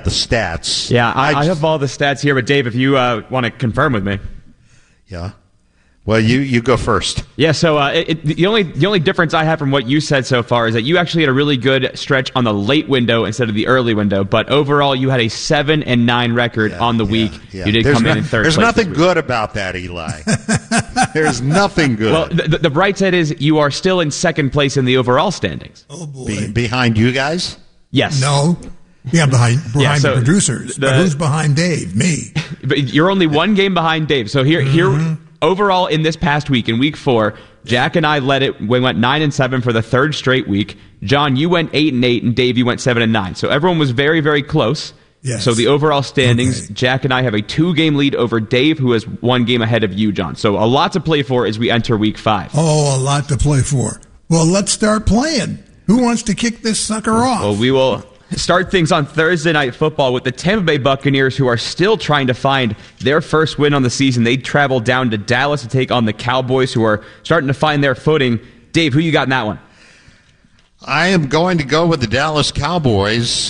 the stats. Yeah, I have all the stats here, but Dave, if you want to confirm with me. Yeah. Well, you go first. Yeah, so the only difference I have from what you said so far is that you actually had a really good stretch on the late window instead of the early window. But overall, you had a 7-9 record on the week. Yeah. You did come in third There's place. Nothing good about that, Eli. There's nothing good. Well, the bright side is you are still in second place in the overall standings. Oh, boy. Behind you guys? Yes. No. Yeah, behind so the producers. But who's behind Dave? Me. But you're only one game behind Dave. So here overall in this past week, in week 4, Jack and I led it. We went 9-7 for the third straight week. John, you went 8-8, and Dave, you went 7-9. So everyone was very, very close. Yes. So the overall standings, Jack and I have a 2-game lead over Dave, who has 1 game ahead of you, John. So a lot to play for as we enter week 5. Oh, a lot to play for. Well, let's start playing. Who wants to kick this sucker off? Well, we will start things on Thursday Night Football with the Tampa Bay Buccaneers, who are still trying to find their first win on the season. They travel down to Dallas to take on the Cowboys, who are starting to find their footing. Dave, who you got in that one? I am going to go with the Dallas Cowboys,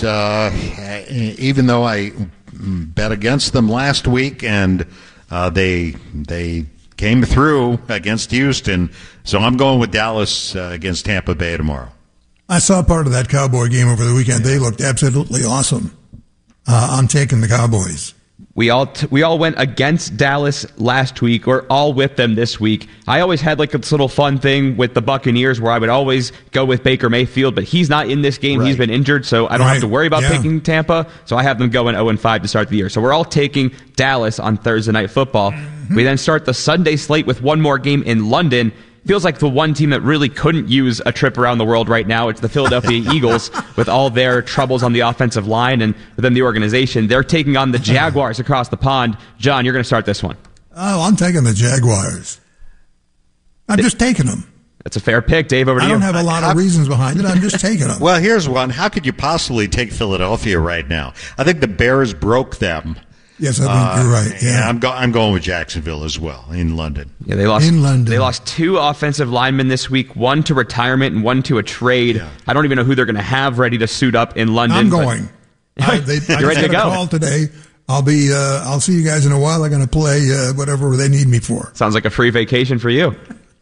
even though I bet against them last week, and they came through against Houston. So I'm going with Dallas against Tampa Bay tomorrow. I saw part of that Cowboy game over the weekend. They looked absolutely awesome. I'm taking the Cowboys. We all went against Dallas last week, or all with them this week. I always had like this little fun thing with the Buccaneers where I would always go with Baker Mayfield, but he's not in this game. Right. He's been injured, so I don't have to worry about picking Tampa. So I have them going 0-5 to start the year. So we're all taking Dallas on Thursday Night Football. Mm-hmm. We then start the Sunday slate with one more game in London. Feels like the one team that really couldn't use a trip around the world right now. It's the Philadelphia Eagles with all their troubles on the offensive line and within the organization. They're taking on the Jaguars across the pond. John, you're going to start this one. Oh, I'm taking the Jaguars. I'm just taking them. That's a fair pick. Dave, over to you. I don't have a lot of reasons behind it. I'm just taking them. Well, here's one. How could you possibly take Philadelphia right now? I think the Bears broke them. Yes, I think you're right. Yeah, I'm going with Jacksonville as well in London. Yeah, they lost in London. They lost 2 offensive linemen this week, 1 to retirement and 1 to a trade. Yeah. I don't even know who they're going to have ready to suit up in London. I'm going. I just ready to go. Call today. I'll see you guys in a while. I'm going to play whatever they need me for. Sounds like a free vacation for you.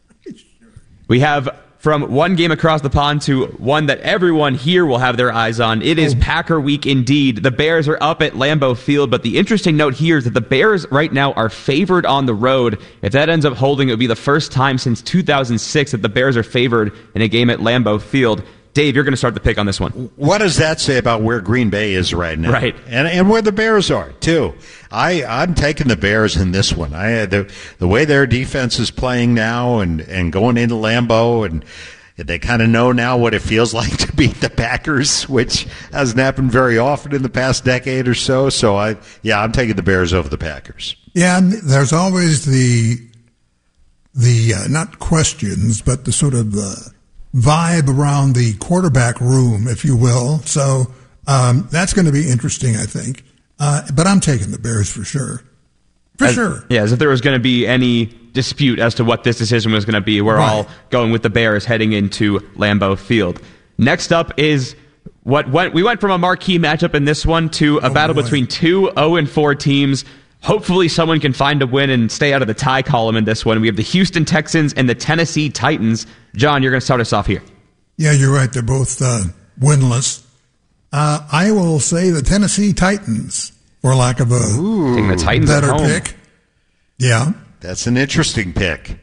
We have from one game across the pond to one that everyone here will have their eyes on. It is Packer week indeed. The Bears are up at Lambeau Field, but the interesting note here is that the Bears right now are favored on the road. If that ends up holding, it would be the first time since 2006 that the Bears are favored in a game at Lambeau Field. Dave, you're going to start the pick on this one. What does that say about where Green Bay is right now? Right. And where the Bears are, too. I'm taking the Bears in this one. The way their defense is playing now and going into Lambeau, and they kind of know now what it feels like to beat the Packers, which hasn't happened very often in the past decade or so. So, I'm taking the Bears over the Packers. Yeah, and there's always the not questions, but the sort of vibe around the quarterback room, if you will. So that's going to be interesting, I think. But I'm taking the Bears for sure. Sure. Yeah, as if there was going to be any dispute as to what this decision was going to be. We're all going with the Bears heading into Lambeau Field. Next up is we went from a marquee matchup in this one to a battle between 2 0-4 teams. Hopefully someone can find a win and stay out of the tie column in this one. We have the Houston Texans and the Tennessee Titans. John, you're going to start us off here. Yeah, you're right. They're both winless. I will say the Tennessee Titans, for lack of a the Titans better pick. Yeah. That's an interesting pick.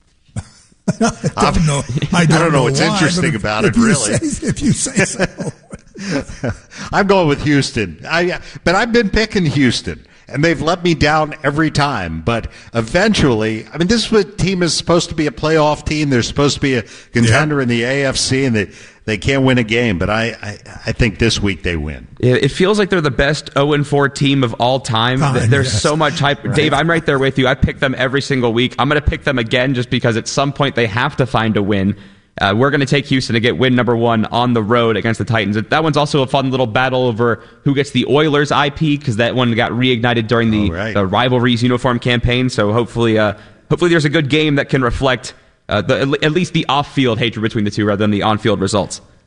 I don't know what's interesting about it, really. If you say so. I'm going with Houston. But I've been picking Houston, and they've let me down every time. But eventually, this team is supposed to be a playoff team. They're supposed to be a contender in the AFC, and they can't win a game. But I think this week they win. It feels like they're the best 0-4 team of all time. There's so much hype. Right. Dave, I'm right there with you. I pick them every single week. I'm going to pick them again just because at some point they have to find a win. We're going to take Houston to get win number 1 on the road against the Titans. That one's also a fun little battle over who gets the Oilers IP because that one got reignited during the rivalries uniform campaign. So hopefully there's a good game that can reflect at least the off-field hatred between the two rather than the on-field results.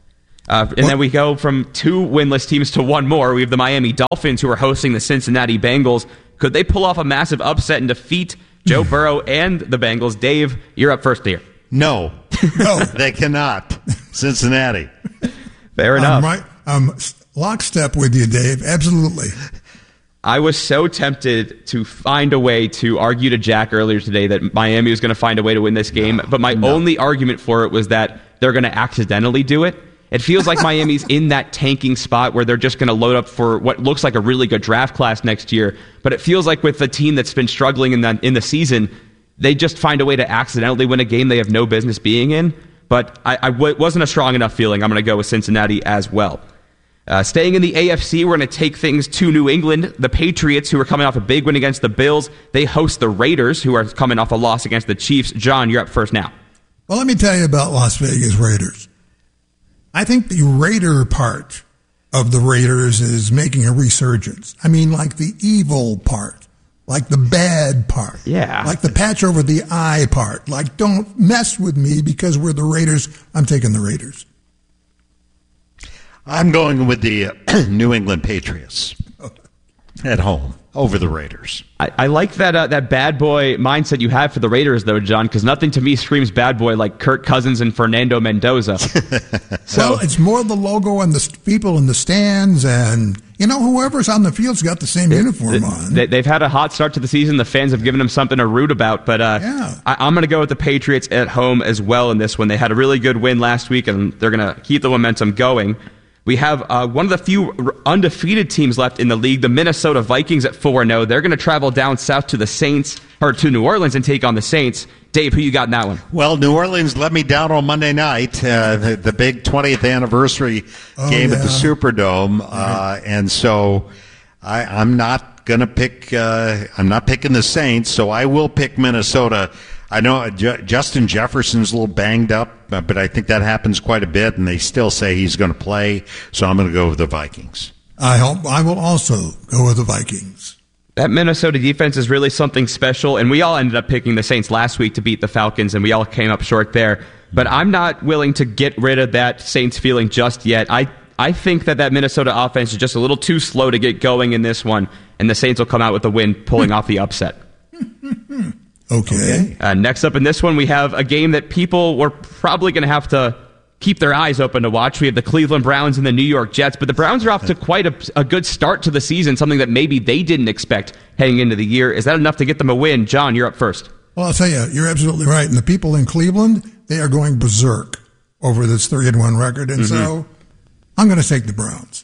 And then we go from 2 winless teams to 1 more. We have the Miami Dolphins, who are hosting the Cincinnati Bengals. Could they pull off a massive upset and defeat Joe Burrow and the Bengals? Dave, you're up first here. No, they cannot. Cincinnati. Fair enough. I'm lockstep with you, Dave. Absolutely. I was so tempted to find a way to argue to Jack earlier today that Miami was going to find a way to win this game, but my only argument for it was that they're going to accidentally do it. It feels like Miami's in that tanking spot where they're just going to load up for what looks like a really good draft class next year, but it feels like with the team that's been struggling in the season, they just find a way to accidentally win a game they have no business being in. But I wasn't a strong enough feeling. I'm going to go with Cincinnati as well. Staying in the AFC, we're going to take things to New England. The Patriots, who are coming off a big win against the Bills, they host the Raiders, who are coming off a loss against the Chiefs. John, you're up first now. Well, let me tell you about Las Vegas Raiders. I think the Raider part of the Raiders is making a resurgence. I mean, like the evil part, like the bad part, like the patch over the eye part. Like, don't mess with me because we're the Raiders. I'm taking the Raiders. I'm going with the New England Patriots at home over the Raiders. I like that bad boy mindset you have for the Raiders, though, John, because nothing to me screams bad boy like Kirk Cousins and Fernando Mendoza. Well, it's more the logo and the people in the stands, and whoever's on the field's got the same uniform on. They've had a hot start to the season. The fans have given them something to root about, but I'm going to go with the Patriots at home as well in this one. They had a really good win last week, and they're going to keep the momentum going. We have one of the few undefeated teams left in the league, the Minnesota Vikings at 4-0. They're going to travel down south to to New Orleans and take on the Saints. Dave, who you got in that one? Well, New Orleans let me down on Monday night, the big 20th anniversary game at the Superdome, and so I'm not going to pick. I'm not picking the Saints, so I will pick Minnesota. I know Justin Jefferson's a little banged up, but I think that happens quite a bit, and they still say he's going to play, so I'm going to go with the Vikings. I will also go with the Vikings. That Minnesota defense is really something special, and we all ended up picking the Saints last week to beat the Falcons, and we all came up short there. But I'm not willing to get rid of that Saints feeling just yet. I think that Minnesota offense is just a little too slow to get going in this one, and the Saints will come out with the win, pulling off the upset. Okay. Next up in this one, we have a game that people were probably going to have to keep their eyes open to watch. We have the Cleveland Browns and the New York Jets, but the Browns are off to quite a good start to the season, something that maybe they didn't expect heading into the year. Is that enough to get them a win? John, you're up first. Well, I'll tell you, you're absolutely right. And the people in Cleveland, they are going berserk over this 3-1 record, and so I'm going to take the Browns.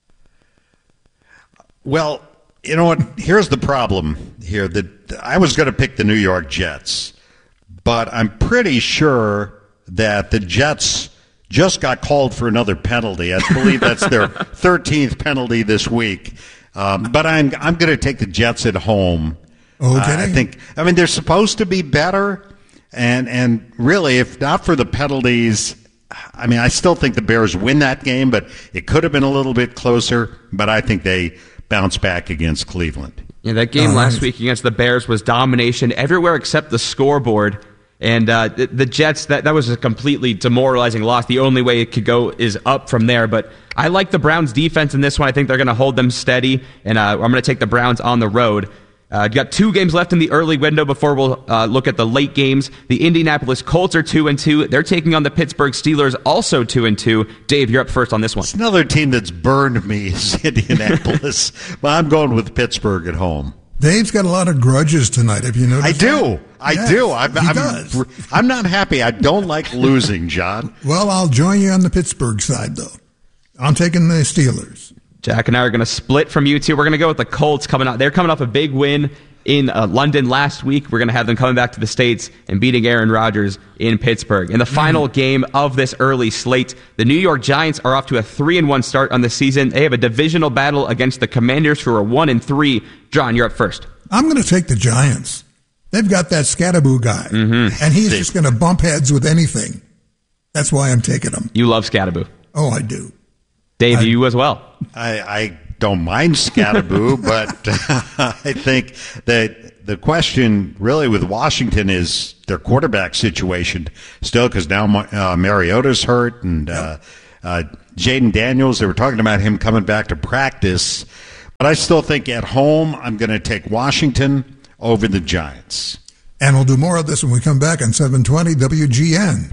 Well, you know what? Here's the problem here. That I was going to pick the New York Jets, but I'm pretty sure that the Jets just got called for another penalty. I believe that's their 13th penalty this week. But I'm going to take the Jets at home. Okay. I mean, they're supposed to be better, and really, if not for the penalties, I mean, I still think the Bears win that game, but it could have been a little bit closer. But I think they bounce back against Cleveland. Yeah, that game last week against the Bears was domination everywhere except the scoreboard. And the Jets, that was a completely demoralizing loss. The only way it could go is up from there. But I like the Browns' defense in this one. I think they're going to hold them steady, and I'm going to take the Browns on the road. Got 2 games left in the early window before we'll look at the late games. The Indianapolis Colts are 2-2. They're taking on the Pittsburgh Steelers, also 2-2. Dave, you're up first on this one. It's another team that's burned me is Indianapolis. But I'm going with Pittsburgh at home. Dave's got a lot of grudges tonight, have you noticed? I do. Yes, he does. I'm not happy. I don't like losing, John. Well, I'll join you on the Pittsburgh side, though. I'm taking the Steelers. Jack and I are going to split from you two. We're going to go with the Colts coming out. They're coming off a big win in London last week. We're going to have them coming back to the States and beating Aaron Rodgers in Pittsburgh. In the final game of this early slate, the New York Giants are off to a 3-1 start on the season. They have a divisional battle against the Commanders, who are 1-3. John, you're up first. I'm going to take the Giants. They've got that Scatterboo guy, and he's just going to bump heads with anything. That's why I'm taking him. You love Scatterboo. Oh, I do. Dave, you as well. I don't mind Scatterboo, but I think that the question really with Washington is their quarterback situation still, because now Mariota's hurt, and Jaden Daniels, they were talking about him coming back to practice. But I still think at home I'm going to take Washington over the Giants. And we'll do more of this when we come back on 720 WGN.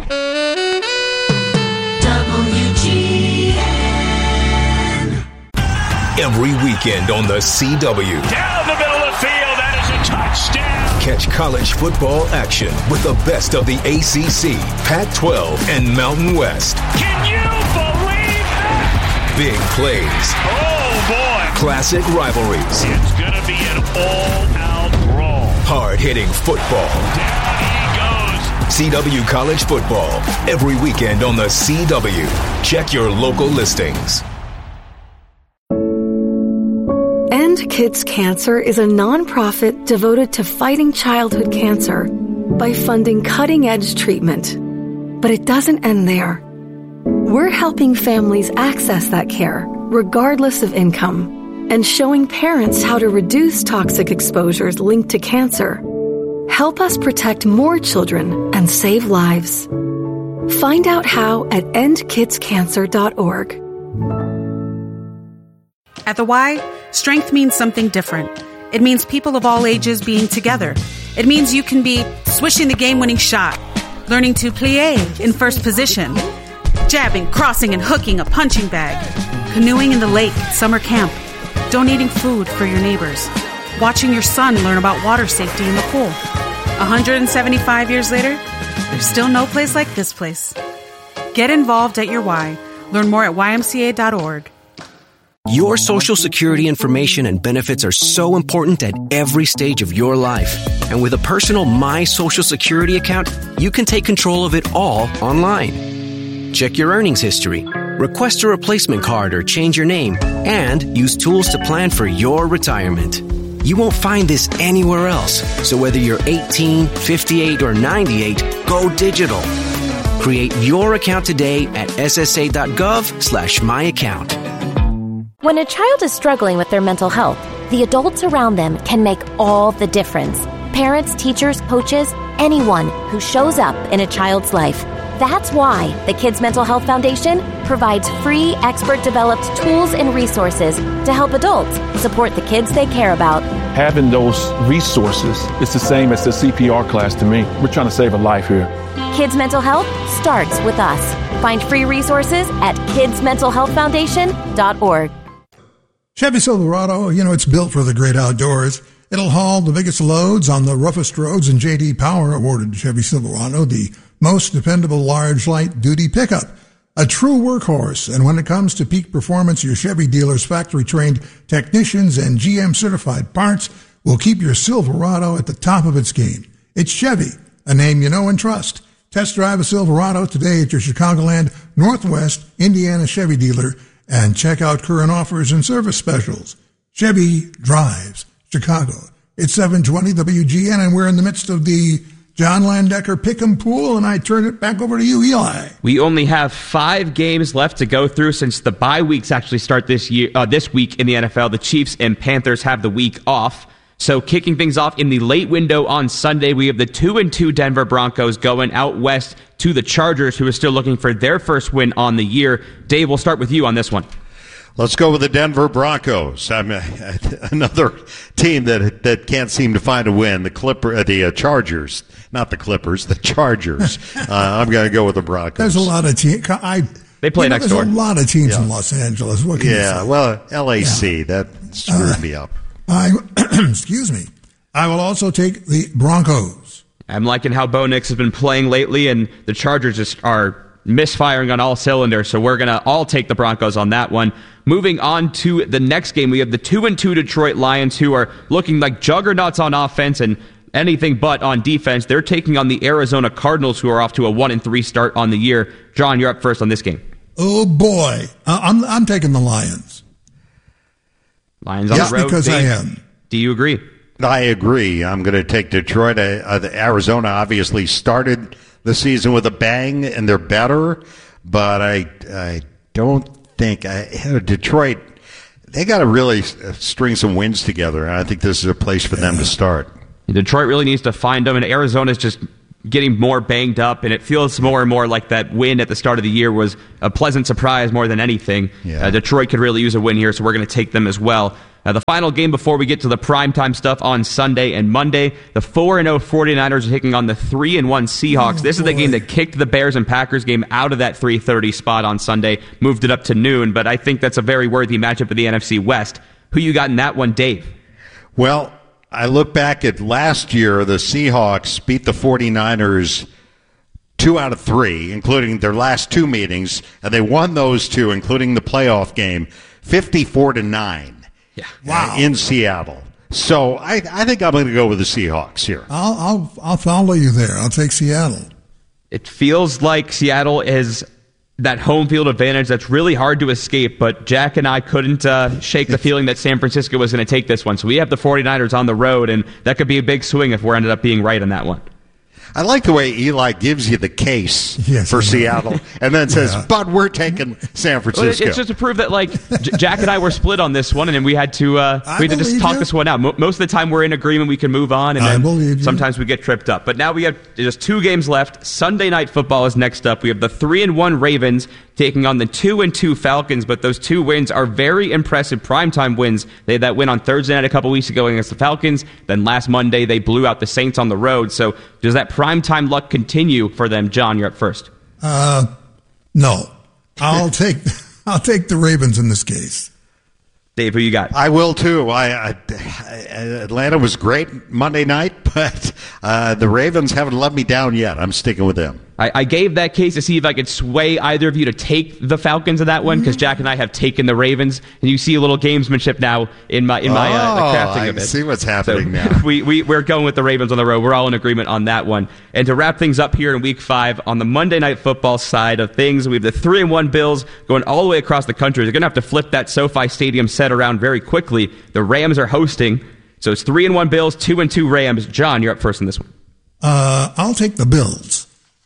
WGN. Every weekend on the CW. Down the middle of the field, that is a touchdown. Catch college football action with the best of the ACC, Pac-12, and Mountain West. Can you believe that? Big plays. Oh, boy. Classic rivalries. It's going to be an all-out brawl. Hard-hitting football. Down he goes. CW College Football. Every weekend on the CW. Check your local listings. End Kids Cancer is a nonprofit devoted to fighting childhood cancer by funding cutting-edge treatment. But it doesn't end there. We're helping families access that care, regardless of income, and showing parents how to reduce toxic exposures linked to cancer. Help us protect more children and save lives. Find out how at endkidscancer.org. At the Y, strength means something different. It means people of all ages being together. It means you can be swishing the game-winning shot, learning to plie in first position, jabbing, crossing, and hooking a punching bag, canoeing in the lake at summer camp, donating food for your neighbors, watching your son learn about water safety in the pool. 175 years later, there's still no place like this place. Get involved at your Y. Learn more at ymca.org. Your Social Security information and benefits are so important at every stage of your life. And with a personal My Social Security account, you can take control of it all online. Check your earnings history, request a replacement card or change your name, and use tools to plan for your retirement. You won't find this anywhere else. So whether you're 18, 58, or 98, go digital. Create your account today at ssa.gov/myaccount. When a child is struggling with their mental health, the adults around them can make all the difference. Parents, teachers, coaches, anyone who shows up in a child's life. That's why the Kids Mental Health Foundation provides free, expert-developed tools and resources to help adults support the kids they care about. Having those resources is the same as the CPR class to me. We're trying to save a life here. Kids Mental Health starts with us. Find free resources at kidsmentalhealthfoundation.org. Chevy Silverado, it's built for the great outdoors. It'll haul the biggest loads on the roughest roads, and J.D. Power awarded Chevy Silverado the most dependable large light-duty pickup. A true workhorse, and when it comes to peak performance, your Chevy dealer's factory-trained technicians and GM-certified parts will keep your Silverado at the top of its game. It's Chevy, a name you know and trust. Test drive a Silverado today at your Chicagoland Northwest Indiana Chevy dealer and check out current offers and service specials. Chevy drives Chicago. It's 720 WGN, and we're in the midst of the John Landecker Pick'em Pool, and I turn it back over to you, Eli. We only have 5 games left to go through since the bye weeks actually start this week in the NFL. The Chiefs and Panthers have the week off. So kicking things off in the late window on Sunday, we have the 2-2 Denver Broncos going out west to the Chargers, who are still looking for their first win on the year. Dave, we'll start with you on this one. Let's go with the Denver Broncos. Another team that can't seem to find a win. The Chargers, not the Clippers, the Chargers. I'm going to go with the Broncos. There's a lot of teams. They play next door. There's a lot of teams in Los Angeles. What can you say? Well, LAC, that screwed me up. Excuse me. I will also take the Broncos. I'm liking how Bo Nix has been playing lately, and the Chargers just are misfiring on all cylinders, so we're going to all take the Broncos on that one. Moving on to the next game, we have the 2-2 Detroit Lions, who are looking like juggernauts on offense and anything but on defense. They're taking on the Arizona Cardinals, who are off to a 1-3 start on the year. John, you're up first on this game. Oh, boy. I'm taking the Lions. Lions on the road. Because Dave, I am. Do you agree? I agree. I'm going to take Detroit. Arizona obviously started the season with a bang, and they're better, but I don't think Detroit, they got to really string some wins together, and I think this is a place for them to start. Detroit really needs to find them, and Arizona's just getting more banged up, and it feels more and more like that win at the start of the year was a pleasant surprise more than anything. Yeah. Detroit could really use a win here, so we're going to take them as well. The final game before we get to the primetime stuff on Sunday and Monday, the 4-0 49ers are taking on the 3-1 Seahawks. This is the game that kicked the Bears and Packers game out of that 3:30 spot on Sunday, moved it up to noon, but I think that's a very worthy matchup for the NFC West. Who you got in that one, Dave? Well, I look back at last year, the Seahawks beat the 49ers 2 out of 3, including their last 2 meetings, and they won those 2, including the playoff game, 54-9. Yeah. Wow. In Seattle. So I think I'm going to go with the Seahawks here. I'll follow you there. I'll take Seattle. It feels like Seattle is that home field advantage that's really hard to escape, but Jack and I couldn't shake the feeling that San Francisco was going to take this one. So we have the 49ers on the road, and that could be a big swing if we're ended up being right on that one. I like the way Eli gives you the case for Seattle and then says, but we're taking San Francisco. It's just to prove that, like, Jack and I were split on this one, and we had to just talk this one out. Most of the time we're in agreement, we can move on, and then sometimes we get tripped up. But now we have just 2 games left. Sunday Night Football is next up. We have the 3-1 Ravens taking on the 2-2 Falcons, but those 2 wins are very impressive primetime wins. They had that win on Thursday night a couple weeks ago against the Falcons. Then last Monday they blew out the Saints on the road. So does that primetime luck continue for them? John, you're up first. No. I'll take the Ravens in this case. Dave, who you got? I will too. Atlanta was great Monday night, but the Ravens haven't let me down yet. I'm sticking with them. I gave that case to see if I could sway either of you to take the Falcons in that one, because Jack and I have taken the Ravens, and you see a little gamesmanship now in my the crafting of it. I see what's happening now. We're going with the Ravens on the road. We're all in agreement on that one. And to wrap things up here in Week 5, on the Monday Night Football side of things, we have the 3-1 Bills going all the way across the country. They're going to have to flip that SoFi Stadium set around very quickly. The Rams are hosting, so it's 3-1 Bills, 2-2 Rams. John, you're up first in this one. I'll take the Bills.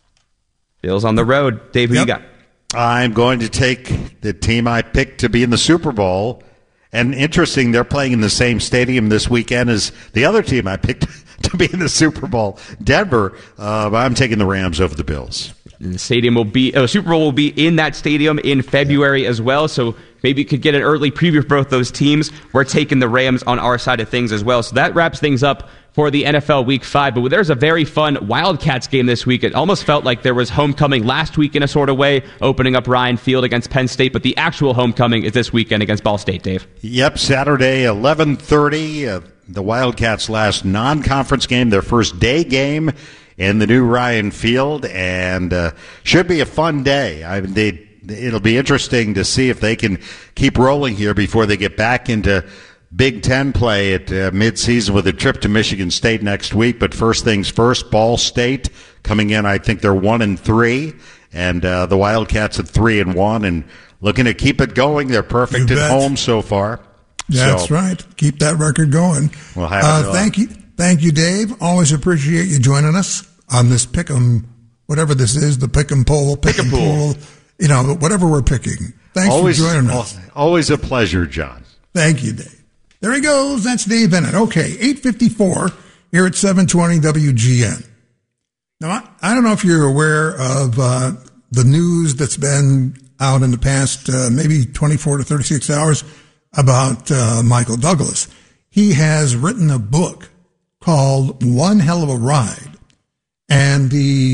Bills on the road. Dave, who you got? I'm going to take the team I picked to be in the Super Bowl. And interesting, they're playing in the same stadium this weekend as the other team I picked to be in the Super Bowl, Denver. But I'm taking the Rams over the Bills. And the stadium will be Super Bowl will be in that stadium in February as well. So maybe you could get an early preview for both those teams. We're taking the Rams on our side of things as well. So that wraps things up for the NFL Week 5. But there's a very fun Wildcats game this week. It almost felt like there was homecoming last week in a sort of way, opening up Ryan Field against Penn State. But the actual homecoming is this weekend against Ball State, Dave. Yep, Saturday, 11:30. The Wildcats' last non-conference game, their first day game in the new Ryan Field, and should be a fun day. It'll be interesting to see if they can keep rolling here before they get back into Big Ten play at midseason with a trip to Michigan State next week. But first things first, Ball State coming in, I think they're 1-3, and the Wildcats at 3-1, and looking to keep it going. They're perfect at home so far. That's right. Keep that record going. We'll have Thank you, Dave. Always appreciate you joining us on this Pick'em, whatever this is, the Pick'em poll, Pick'em pool, whatever we're picking. Thanks for joining us. Always a pleasure, John. Thank you, Dave. There he goes. That's Dave Bennett. Okay, 8:54 here at 720 WGN. Now, I don't know if you're aware of the news that's been out in the past maybe 24 to 36 hours about Michael Douglas. He has written a book called One Hell of a Ride, and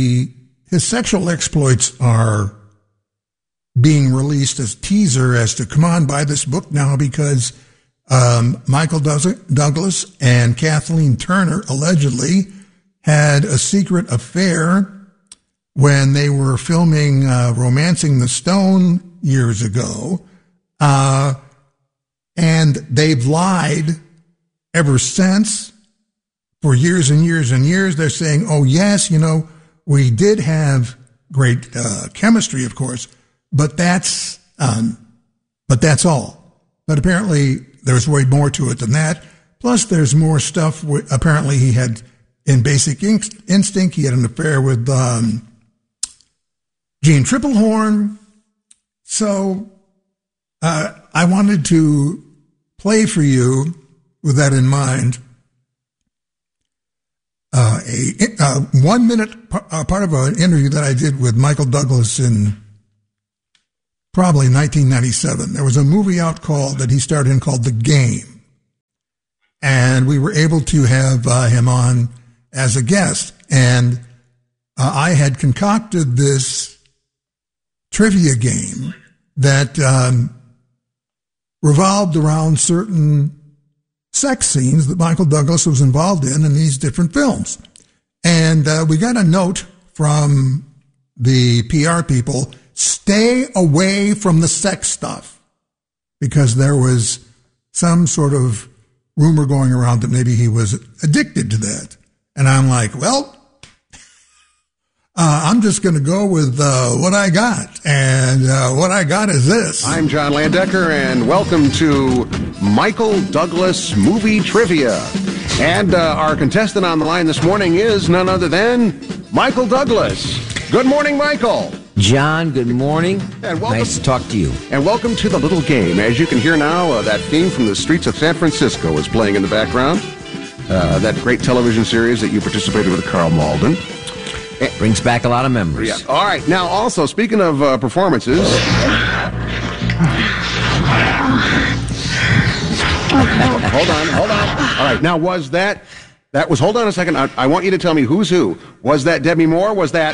his sexual exploits are being released as teaser as to come on, buy this book now, because Michael Douglas and Kathleen Turner allegedly had a secret affair when they were filming Romancing the Stone years ago, and they've lied ever since for years and years and years. They're saying, oh, yes, we did have great chemistry, of course, but that's all. But apparently there's way more to it than that. Plus, there's more stuff. Apparently, he had, in Basic Instinct, he had an affair with Jean Triplehorn. So I wanted to play for you, with that in mind, a 1 minute part of an interview that I did with Michael Douglas in probably 1997. There was a movie out that he starred in called The Game. And we were able to have him on as a guest. And I had concocted this trivia game that revolved around certain sex scenes that Michael Douglas was involved in these different films. And we got a note from the PR people, stay away from the sex stuff, because there was some sort of rumor going around that maybe he was addicted to that. And I'm like, well, I'm just going to go with what I got. And what I got is this. I'm John Landecker, and welcome to Michael Douglas Movie Trivia. And our contestant on the line this morning is none other than Michael Douglas. Good morning, Michael. John, good morning. And nice to talk to you. And welcome to the little game. As you can hear now, that theme from the streets of San Francisco is playing in the background. That great television series that you participated with Carl Malden. Brings back a lot of memories. Yeah. All right. Now, also, speaking of performances... Hold on. All right. Now, was that was... Hold on a second. I want you to tell me who's who. Was that Debbie Moore? Was that...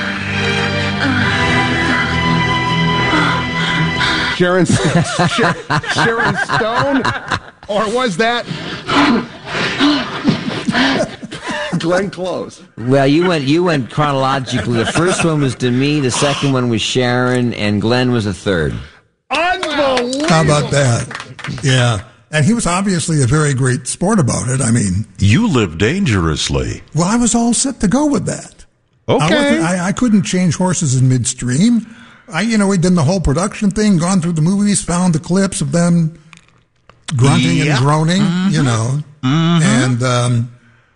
Sharon Stone? Or was that... Glenn Close? Well, you went chronologically. The first one was Demi, the second one was Sharon, and Glenn was the third. Unbelievable! How about that? Yeah. And he was obviously a very great sport about it. I mean... You live dangerously. Well, I was all set to go with that. Okay. I couldn't change horses in midstream. We'd done the whole production thing, gone through the movies, found the clips of them grunting and groaning, and...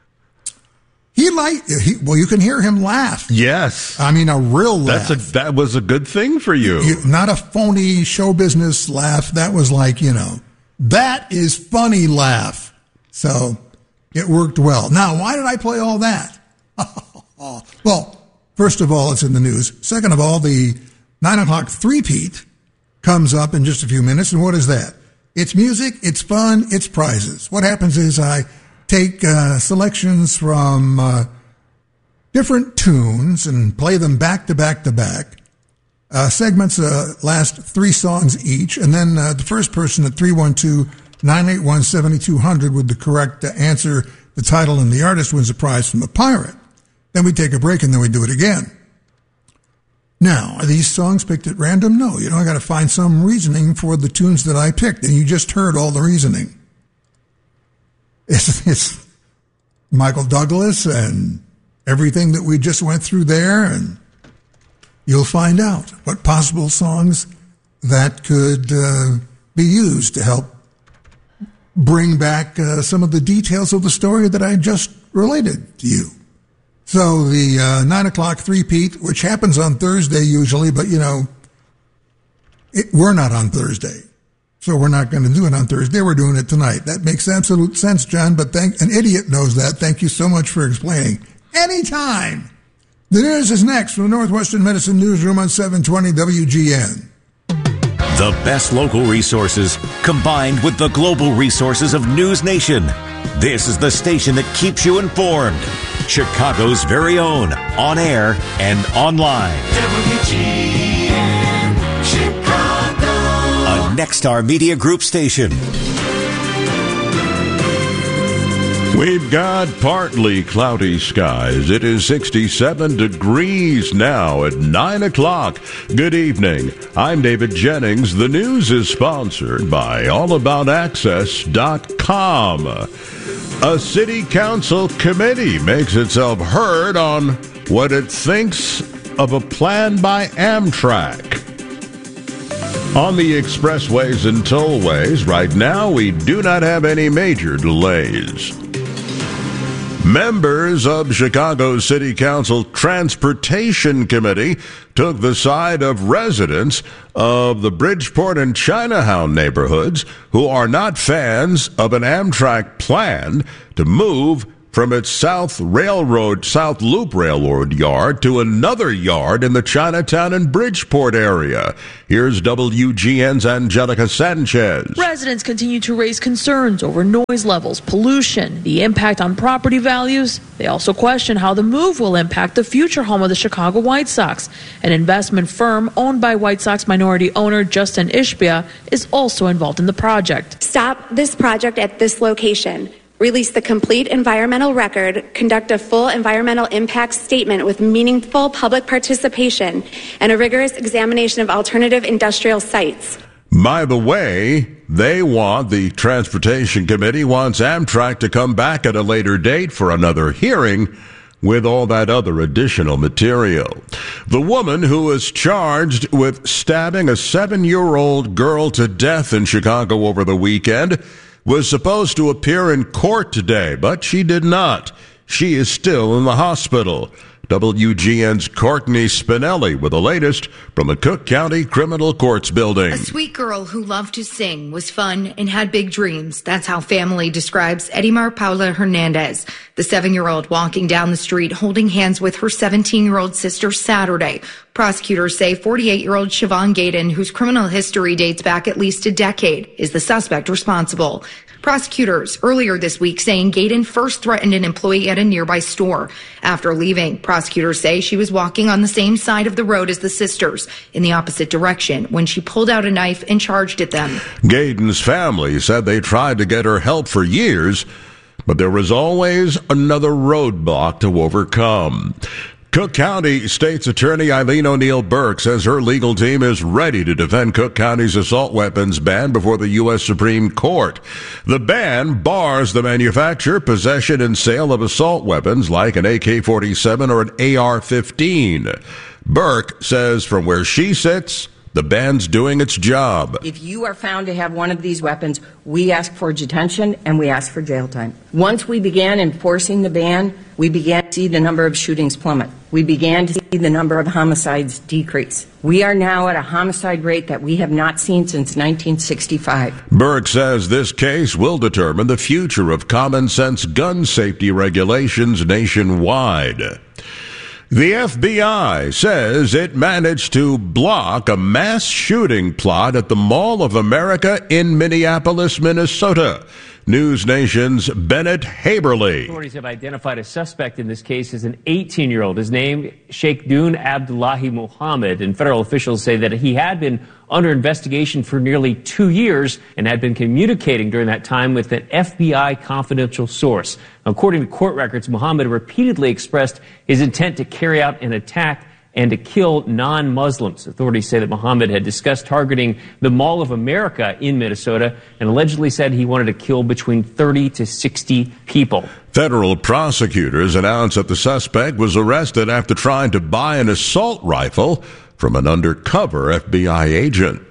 you can hear him laugh. Yes. I mean, a real laugh. That was a good thing for you. Not a phony show business laugh. That was like, that is funny laugh. So it worked well. Now, why did I play all that? Well, first of all, it's in the news. Second of all, the 9 o'clock three-peat comes up in just a few minutes. And what is that? It's music, it's fun, it's prizes. What happens is I take selections from different tunes and play them back to back to back. Segments last 3 songs each, and then the first person at 312-981-7200 with the correct answer, the title, and the artist wins a prize from the pirate. Then we take a break, and then we do it again. Now, are these songs picked at random? No, I got to find some reasoning for the tunes that I picked, and you just heard all the reasoning. It's Michael Douglas and everything that we just went through there, and you'll find out what possible songs that could be used to help bring back some of the details of the story that I just related to you. So the 9 o'clock three-peat, which happens on Thursday usually, but, we're not on Thursday. So we're not going to do it on Thursday. We're doing it tonight. That makes absolute sense, John, but an idiot knows that. Thank you so much for explaining. Anytime. The news is next from the Northwestern Medicine Newsroom on 720 WGN. The best local resources combined with the global resources of News Nation. This is the station that keeps you informed. Chicago's very own, on air and online. WGN Chicago. A Nexstar Media Group station. We've got partly cloudy skies. It is 67 degrees now at 9 o'clock. Good evening. I'm David Jennings. The news is sponsored by AllAboutAccess.com. A city council committee makes itself heard on what it thinks of a plan by Amtrak. On the expressways and tollways, right now we do not have any major delays. Members of Chicago's City Council Transportation Committee took the side of residents of the Bridgeport and Chinatown neighborhoods who are not fans of an Amtrak plan to move from its South Loop Railroad yard to another yard in the Chinatown and Bridgeport area. Here's WGN's Angelica Sanchez. Residents continue to raise concerns over noise levels, pollution, the impact on property values. They also question how the move will impact the future home of the Chicago White Sox. An investment firm owned by White Sox minority owner Justin Ishbia is also involved in the project. Stop this project at this location. Release the complete environmental record, conduct a full environmental impact statement with meaningful public participation, and a rigorous examination of alternative industrial sites. By the way, the Transportation Committee wants Amtrak to come back at a later date for another hearing with all that other additional material. The woman who was charged with stabbing a 7-year-old girl to death in Chicago over the weekend was supposed to appear in court today, but she did not. She is still in the hospital. WGN's Courtney Spinelli with the latest from the Cook County Criminal Courts building. A sweet girl who loved to sing, was fun, and had big dreams. That's how family describes Edimar Paula Hernandez, the 7-year-old walking down the street holding hands with her 17-year-old sister Saturday. Prosecutors say 48-year-old Siobhan Gaydon, whose criminal history dates back at least a decade, is the suspect responsible. Prosecutors earlier this week saying Gaydon first threatened an employee at a nearby store. After leaving, prosecutors say she was walking on the same side of the road as the sisters, in the opposite direction, when she pulled out a knife and charged at them. Gaydon's family said they tried to get her help for years, but there was always another roadblock to overcome. Cook County State's Attorney Eileen O'Neill Burke says her legal team is ready to defend Cook County's assault weapons ban before the U.S. Supreme Court. The ban bars the manufacture, possession, and sale of assault weapons like an AK-47 or an AR-15. Burke says from where she sits, the ban's doing its job. If you are found to have one of these weapons, we ask for detention and we ask for jail time. Once we began enforcing the ban, we began to see the number of shootings plummet. We began to see the number of homicides decrease. We are now at a homicide rate that we have not seen since 1965. Burke says this case will determine the future of common sense gun safety regulations nationwide. The FBI says it managed to block a mass shooting plot at the Mall of America in Minneapolis, Minnesota. News Nation's Bennett Haberly. Authorities have identified a suspect in this case as an 18-year-old. His name, Sheikh Dune Abdullahi Muhammad, and federal officials say that he had been under investigation for nearly 2 years and had been communicating during that time with an FBI confidential source. According to court records, Muhammad repeatedly expressed his intent to carry out an attack and to kill non-Muslims. Authorities say that Muhammad had discussed targeting the Mall of America in Minnesota and allegedly said he wanted to kill between 30 to 60 people. Federal prosecutors announced that the suspect was arrested after trying to buy an assault rifle from an undercover FBI agent.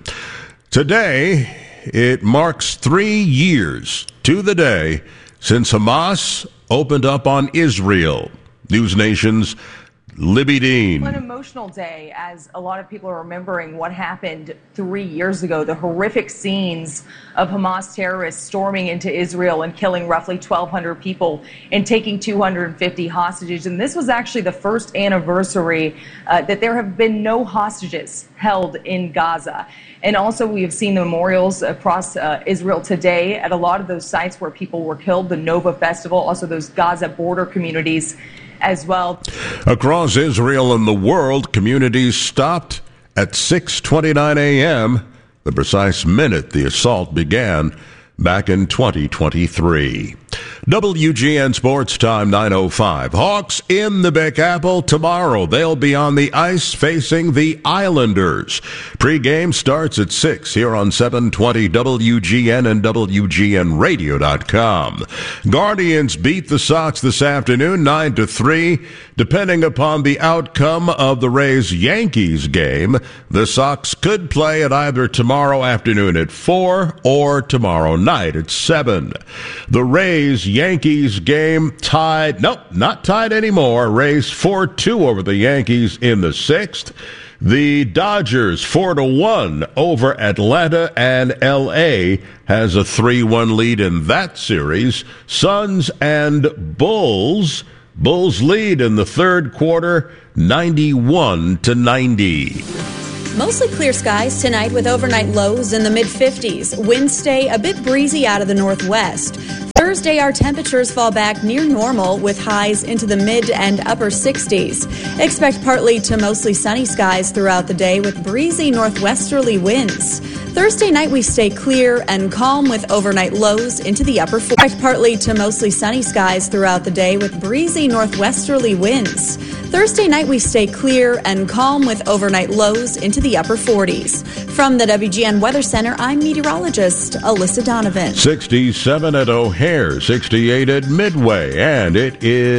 Today, it marks 3 years to the day since Hamas opened up on Israel. News Nation's Libby Dean. An emotional day as a lot of people are remembering what happened 3 years ago, the horrific scenes of Hamas terrorists storming into Israel and killing roughly 1,200 people and taking 250 hostages. And this was actually the first anniversary that there have been no hostages held in Gaza. And also we have seen the memorials across Israel today at a lot of those sites where people were killed, the Nova Festival, also those Gaza border communities as well. Across Israel and the world, communities stopped at 6:29 a.m., the precise minute the assault began back in 2023. WGN Sports Time 9:05. Hawks in the Big Apple tomorrow. They'll be on the ice facing the Islanders. Pre-game starts at 6 here on 720 WGN and WGNradio.com. Guardians beat the Sox this afternoon 9-3. Depending upon the outcome of the Rays-Yankees game, the Sox could play it either tomorrow afternoon at 4 or tomorrow night at 7. The Rays-Yankees game tied. Nope, not tied anymore. Rays 4-2 over the Yankees in the 6th. The Dodgers 4-1 over Atlanta, and L.A. has a 3-1 lead in that series. Suns and Bulls. Bulls lead in the third quarter, 91-90. Mostly clear skies tonight with overnight lows in the mid-50s. Winds stay a bit breezy out of the northwest. Thursday, our temperatures fall back near normal with highs into the mid and upper 60s. Expect partly to mostly sunny skies throughout the day with breezy northwesterly winds. Thursday night, we stay clear and calm with overnight lows into the upper 40s. Expect partly to mostly sunny skies throughout the day with breezy northwesterly winds. Thursday night, we stay clear and calm with overnight lows into the upper 40s. From the WGN Weather Center, I'm meteorologist Alyssa Donovan. 67 at O'Hare, 68 at Midway, and it is